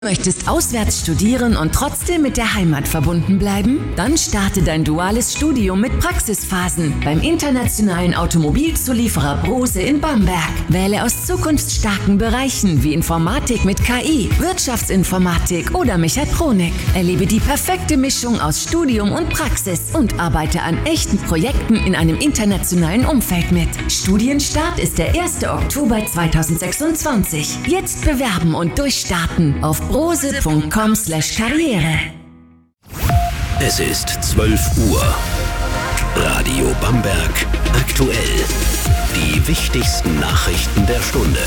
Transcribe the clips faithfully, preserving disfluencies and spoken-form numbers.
Möchtest auswärts studieren und trotzdem mit der Heimat verbunden bleiben? Dann starte dein duales Studium mit Praxisphasen beim internationalen Automobilzulieferer Brose in Bamberg. Wähle aus zukunftsstarken Bereichen wie Informatik mit K I, Wirtschaftsinformatik oder Mechatronik. Erlebe die perfekte Mischung aus Studium und Praxis und arbeite an echten Projekten in einem internationalen Umfeld mit. Studienstart ist der erste Oktober zweitausendsechsundzwanzig. Jetzt bewerben und durchstarten auf brose punkt com slash karriere. Es ist zwölf Uhr. Radio Bamberg aktuell. Die wichtigsten Nachrichten der Stunde.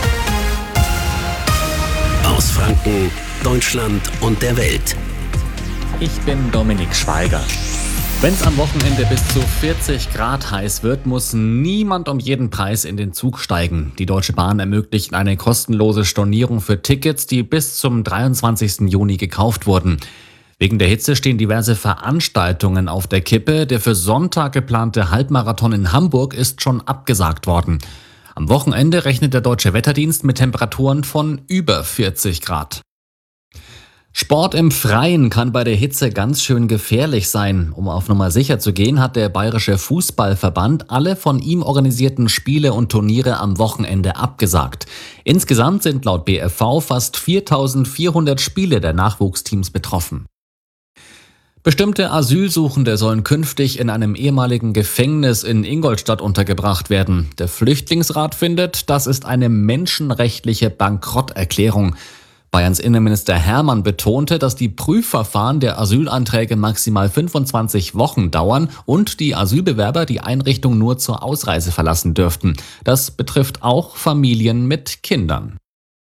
Aus Franken, Deutschland und der Welt. Ich bin Dominik Schweiger. Wenn es am Wochenende bis zu vierzig Grad heiß wird, muss niemand um jeden Preis in den Zug steigen. Die Deutsche Bahn ermöglicht eine kostenlose Stornierung für Tickets, die bis zum dreiundzwanzigsten Juni gekauft wurden. Wegen der Hitze stehen diverse Veranstaltungen auf der Kippe. Der für Sonntag geplante Halbmarathon in Hamburg ist schon abgesagt worden. Am Wochenende rechnet der Deutsche Wetterdienst mit Temperaturen von über vierzig Grad. Sport im Freien kann bei der Hitze ganz schön gefährlich sein. Um auf Nummer sicher zu gehen, hat der Bayerische Fußballverband alle von ihm organisierten Spiele und Turniere am Wochenende abgesagt. Insgesamt sind laut B F V fast viertausendvierhundert Spiele der Nachwuchsteams betroffen. Bestimmte Asylsuchende sollen künftig in einem ehemaligen Gefängnis in Ingolstadt untergebracht werden. Der Flüchtlingsrat findet, das ist eine menschenrechtliche Bankrotterklärung. Bayerns Innenminister Hermann betonte, dass die Prüfverfahren der Asylanträge maximal fünfundzwanzig Wochen dauern und die Asylbewerber die Einrichtung nur zur Ausreise verlassen dürften. Das betrifft auch Familien mit Kindern.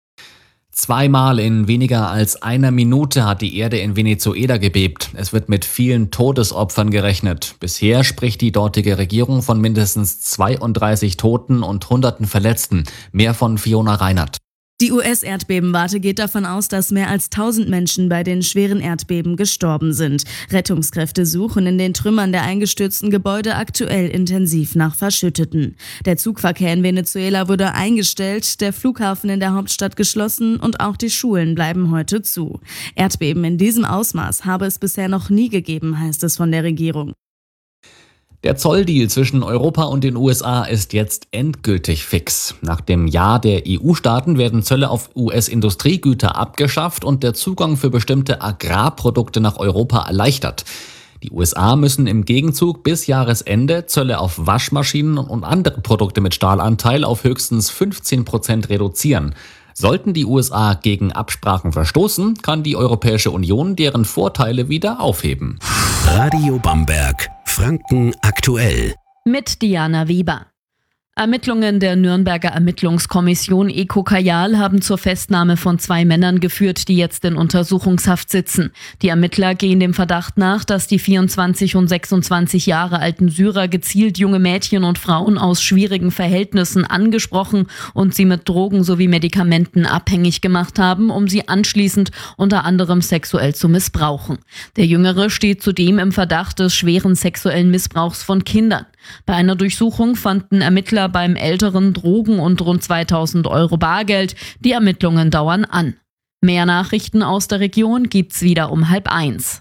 Zweimal in weniger als einer Minute hat die Erde in Venezuela gebebt. Es wird mit vielen Todesopfern gerechnet. Bisher spricht die dortige Regierung von mindestens zweiunddreißig Toten und Hunderten Verletzten. Mehr von Fiona Reinert. Die U S-Erdbebenwarte geht davon aus, dass mehr als tausend Menschen bei den schweren Erdbeben gestorben sind. Rettungskräfte suchen in den Trümmern der eingestürzten Gebäude aktuell intensiv nach Verschütteten. Der Zugverkehr in Venezuela wurde eingestellt, der Flughafen in der Hauptstadt geschlossen und auch die Schulen bleiben heute zu. Erdbeben in diesem Ausmaß habe es bisher noch nie gegeben, heißt es von der Regierung. Der Zolldeal zwischen Europa und den U S A ist jetzt endgültig fix. Nach dem Ja der E U-Staaten werden Zölle auf U S-Industriegüter abgeschafft und der Zugang für bestimmte Agrarprodukte nach Europa erleichtert. Die U S A müssen im Gegenzug bis Jahresende Zölle auf Waschmaschinen und andere Produkte mit Stahlanteil auf höchstens fünfzehn Prozent reduzieren. Sollten die U S A gegen Absprachen verstoßen, kann die Europäische Union deren Vorteile wieder aufheben. Radio Bamberg, Franken aktuell. Mit Diana Weber. Ermittlungen der Nürnberger Ermittlungskommission EcoKajal haben zur Festnahme von zwei Männern geführt, die jetzt in Untersuchungshaft sitzen. Die Ermittler gehen dem Verdacht nach, dass die vierundzwanzig und sechsundzwanzig Jahre alten Syrer gezielt junge Mädchen und Frauen aus schwierigen Verhältnissen angesprochen und sie mit Drogen sowie Medikamenten abhängig gemacht haben, um sie anschließend unter anderem sexuell zu missbrauchen. Der Jüngere steht zudem im Verdacht des schweren sexuellen Missbrauchs von Kindern. Bei einer Durchsuchung fanden Ermittler beim Älteren Drogen und rund zweitausend Euro Bargeld. Die Ermittlungen dauern an. Mehr Nachrichten aus der Region gibt's wieder um halb eins.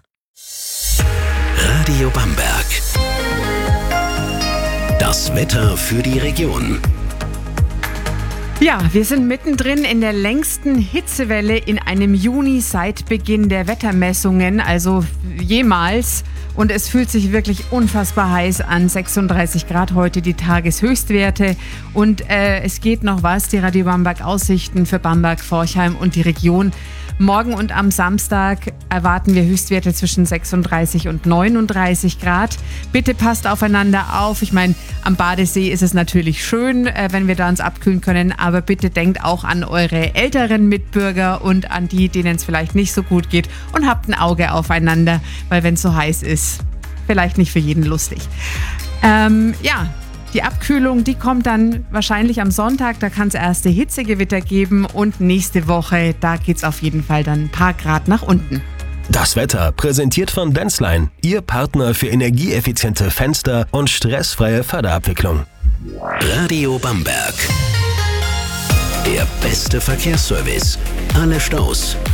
Radio Bamberg. Das Wetter für die Region. Ja, wir sind mittendrin in der längsten Hitzewelle in einem Juni seit Beginn der Wettermessungen, also jemals. Und es fühlt sich wirklich unfassbar heiß an. sechsunddreißig Grad heute die Tageshöchstwerte. Und äh, es geht noch was, die Radio Bamberg Aussichten für Bamberg, Forchheim und die Region. Morgen und am Samstag erwarten wir Höchstwerte zwischen sechsunddreißig und neununddreißig Grad. Bitte passt aufeinander auf. Ich meine, am Badesee ist es natürlich schön, äh, wenn wir da uns abkühlen können. Aber bitte denkt auch an eure älteren Mitbürger und an die, denen es vielleicht nicht so gut geht. Und habt ein Auge aufeinander, weil wenn es so heiß ist, vielleicht nicht für jeden lustig. Ähm, ja. Die Abkühlung, die kommt dann wahrscheinlich am Sonntag, da kann es erste Hitzegewitter geben und nächste Woche, da geht es auf jeden Fall dann ein paar Grad nach unten. Das Wetter präsentiert von Denzlein, Ihr Partner für energieeffiziente Fenster und stressfreie Förderabwicklung. Radio Bamberg. Der beste Verkehrsservice. Alle Staus